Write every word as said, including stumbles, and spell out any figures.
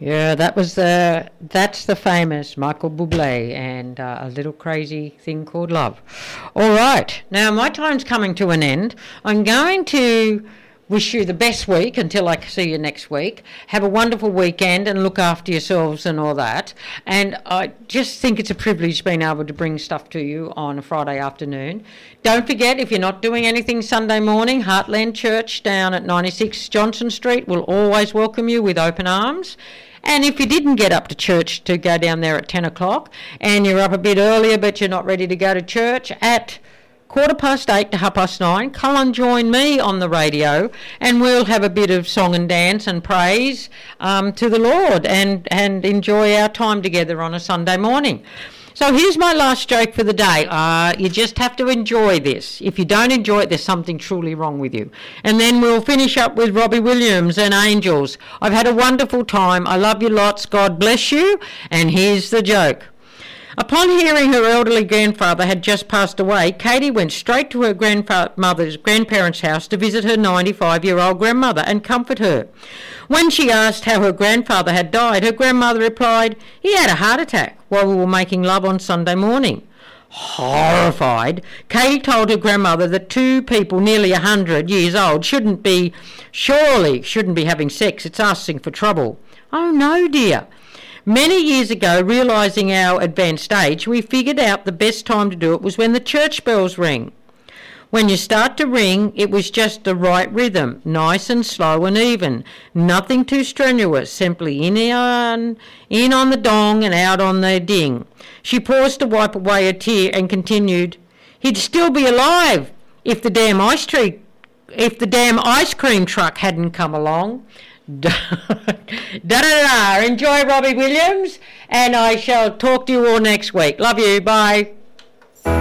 Yeah, that was the that's the famous Michael Bublé and uh, A Little Crazy Thing Called Love. All right, now my time's coming to an end. I'm going to wish you the best week until I see you next week. Have a wonderful weekend and look after yourselves and all that. And I just think it's a privilege being able to bring stuff to you on a Friday afternoon. Don't forget, if you're not doing anything Sunday morning, Heartland Church down at ninety-six Johnson Street will always welcome you with open arms. And if you didn't get up to church to go down there at ten o'clock and you're up a bit earlier but you're not ready to go to church, at quarter past eight to half past nine, come and join me on the radio and we'll have a bit of song and dance and praise um, to the Lord and, and enjoy our time together on a Sunday morning. So here's my last joke for the day. Uh, you just have to enjoy this. If you don't enjoy it, there's something truly wrong with you. And then we'll finish up with Robbie Williams and Angels. I've had a wonderful time. I love you lots. God bless you. And here's the joke. Upon hearing her elderly grandfather had just passed away, Katie went straight to her grandmother's grandparents' house to visit her ninety-five-year-old grandmother and comfort her. When she asked how her grandfather had died, her grandmother replied, "He had a heart attack while we were making love on Sunday morning." Horrified, Katie told her grandmother that two people nearly a hundred years old shouldn't be, surely shouldn't be having sex. It's asking for trouble. "Oh no, dear. Many years ago, realising our advanced age, we figured out the best time to do it was when the church bells ring. When you start to ring, it was just the right rhythm, nice and slow and even. Nothing too strenuous, simply in on, in on the dong and out on the ding." She paused to wipe away a tear and continued, "He'd still be alive if the damn ice tree, if the damn ice cream truck hadn't come along." Da da da. Enjoy Robbie Williams, and I shall talk to you all next week. Love you. Bye.